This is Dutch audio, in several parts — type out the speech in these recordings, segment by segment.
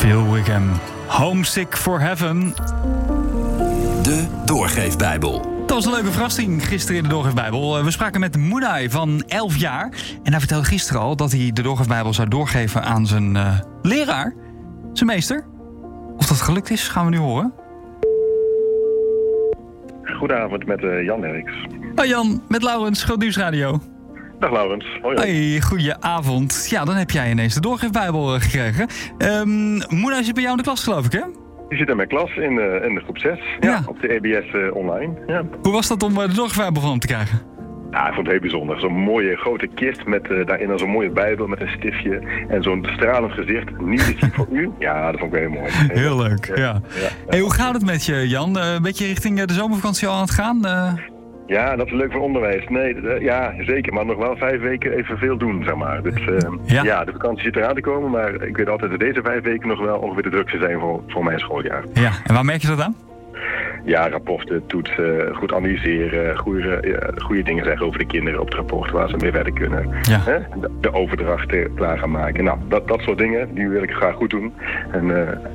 Phil Wickham. Homesick for Heaven. De Doorgeefbijbel. Dat was een leuke verrassing gisteren in de Doorgeefbijbel. We spraken met Moenai van 11 jaar. En hij vertelde gisteren al dat hij de Doorgeefbijbel zou doorgeven aan zijn leraar. Zijn meester. Of dat gelukt is, gaan we nu horen. Goedenavond met Jan Derks. Hoi Jan, met Laurens, Groot Nieuwsradio. Dag Laurens. Hoi. Hoi, goedenavond. Ja, dan heb jij ineens de Doorgeefbijbel gekregen. Moenai zit bij jou in de klas, geloof ik, hè? Die zit in mijn klas in de groep 6. Ja. Op de EBS online. Ja. Hoe was dat om de Doorgeefbijbel van hem te krijgen? Ja, ik vond het heel bijzonder. Zo'n mooie grote kist met daarin dan zo'n mooie bijbel met een stiftje en zo'n stralend gezicht. Niet iets voor u. Ja, dat vond ik heel mooi. Heel leuk, ja. Hey, hoe gaat het met je, Jan? Een beetje richting de zomervakantie al aan het gaan? Ja, dat is leuk voor onderwijs. Nee, ja, zeker. Maar nog wel 5 weken even veel doen, zeg maar. Dus ja, de vakantie zit eraan te komen. Maar ik weet altijd dat deze 5 weken nog wel ongeveer de drukste zijn voor mijn schooljaar. Ja, en waar merk je dat aan? Ja, rapporten, toetsen, goed analyseren, goede dingen zeggen over de kinderen op het rapport, waar ze mee verder kunnen. Ja. De overdrachten klaar gaan maken. Nou, dat soort dingen, die wil ik graag goed doen. En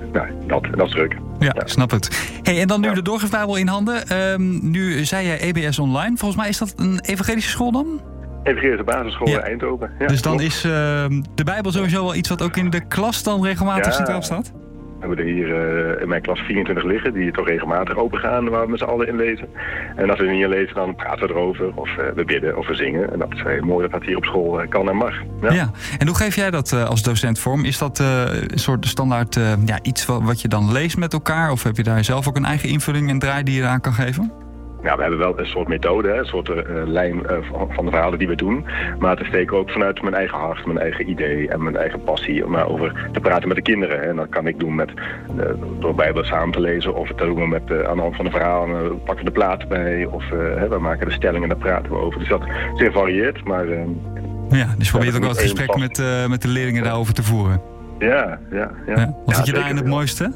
dat is druk. Ja, ik snap het. Hey, en dan nu de Doorgeefbijbel in handen. Nu zei jij EBS online. Volgens mij is dat een evangelische school dan? Evangelische basisschool in Eindhoven. Ja, dus dan is de Bijbel sowieso wel iets wat ook in de klas dan regelmatig centraal staat? We hebben er hier in mijn klas 24 liggen die toch regelmatig open gaan waar we met z'n allen in lezen. En als we er niet in lezen, dan praten we erover of we bidden of we zingen. En dat is heel mooi dat dat hier op school kan en mag. Ja. En hoe geef jij dat als docent vorm? Is dat een soort standaard iets wat je dan leest met elkaar? Of heb je daar zelf ook een eigen invulling en draai die je eraan kan geven? Nou, we hebben wel een soort methode, een soort lijn van de verhalen die we doen. Maar het steekt ook vanuit mijn eigen hart, mijn eigen idee en mijn eigen passie om daarover te praten met de kinderen. En dat kan ik doen door Bijbel samen te lezen of dat doen we aan de hand van de verhalen. Pakken we de plaat bij of we maken de stellingen en daar praten we over. Dus dat zeer varieert, maar... dus je probeert ook wel het gesprek met de leerlingen daarover te voeren. Ja. Wat vind je daarin het mooiste?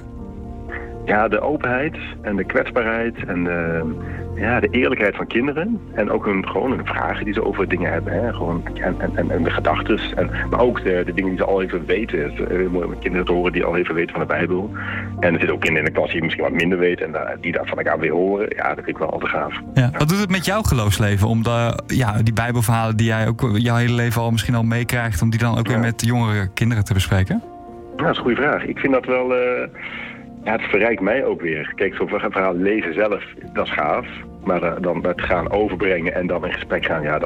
Ja, de openheid en de kwetsbaarheid en de eerlijkheid van kinderen. En ook hun vragen die ze over dingen hebben. Hè? En de gedachten. Maar ook de dingen die ze al even weten. Het is heel mooi om kinderen te horen die al even weten van de Bijbel. En er zitten ook kinderen in de klas die misschien wat minder weten. En die daar van elkaar weer horen. Ja, dat vind ik wel altijd gaaf. Ja. Wat doet het met jouw geloofsleven? Om die Bijbelverhalen die jij ook jouw hele leven al misschien al meekrijgt. Om die dan ook weer met jongere kinderen te bespreken? Ja, dat is een goede vraag. Ik vind dat wel... het verrijkt mij ook weer. Kijk, zo'n verhaal lezen zelf, dat is gaaf. Maar dan het gaan overbrengen en dan in gesprek gaan, ja,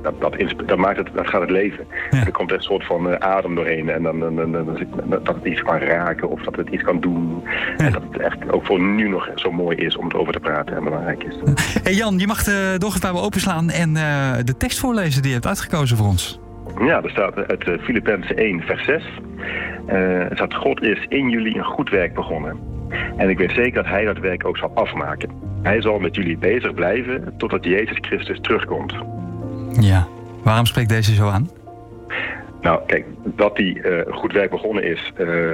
dat maakt het, dat gaat het leven. Ja. Er komt een soort van adem doorheen en dan dat het iets kan raken of dat het iets kan doen. Ja. En dat het echt ook voor nu nog zo mooi is om het over te praten en belangrijk is. Hey Jan, je mag de Doorgeefbijbel openslaan en de tekst voorlezen die je hebt uitgekozen voor ons. Ja, er staat uit Filippenzen 1 vers 6. Er staat, God is in jullie een goed werk begonnen. En ik weet zeker dat hij dat werk ook zal afmaken. Hij zal met jullie bezig blijven totdat Jezus Christus terugkomt. Ja, waarom spreekt deze zo aan? Nou, kijk, dat hij goed werk begonnen is,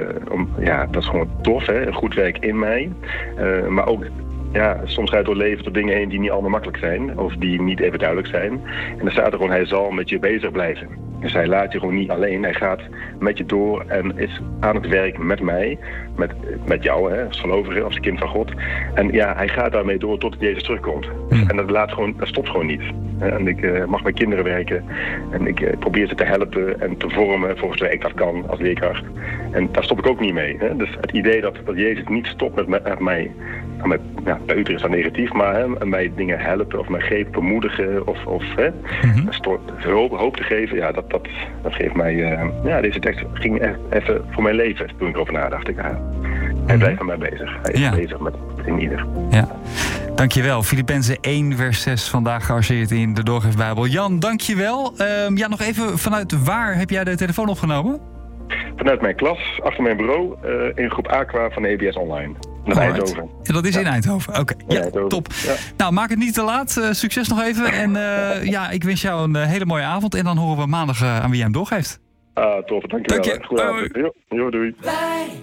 dat is gewoon tof, hè? Een goed werk in mij. Maar ook, soms ga je door leven door dingen heen die niet allemaal makkelijk zijn. Of die niet even duidelijk zijn. En dan staat er gewoon, hij zal met je bezig blijven. Dus hij laat je gewoon niet alleen. Hij gaat met je door en is aan het werk met mij. Met jou, als gelovige, als kind van God. En hij gaat daarmee door tot Jezus terugkomt. En dat stopt gewoon niet. En ik mag met kinderen werken. En ik probeer ze te helpen en te vormen volgens mij ik dat kan als leerkracht. En daar stop ik ook niet mee. Hè. Dus het idee dat Jezus niet stopt met mij. Peuter is dan negatief, maar mij dingen helpen of mij geven, bemoedigen of hoop te geven. Ja, dat geeft mij... deze tekst ging even voor mijn leven toen ik erover nadacht. Hij blijft aan mij bezig. Hij is bezig met ieder. Ja. Dankjewel. Filippenzen 1 vers 6 vandaag gearseerd in de Doorgeefbijbel. Jan, dankjewel. Nog even vanuit waar heb jij de telefoon opgenomen? Vanuit mijn klas, achter mijn bureau, in groep Aqua van de EBS Online. In Eindhoven. Ja, dat is in Eindhoven. Oké, top. Ja. Nou, maak het niet te laat. Succes nog even. En ik wens jou een hele mooie avond. En dan horen we maandag aan wie jij hem doorgeeft. Tof, dankjewel. Dank je. Goedenavond. Doei.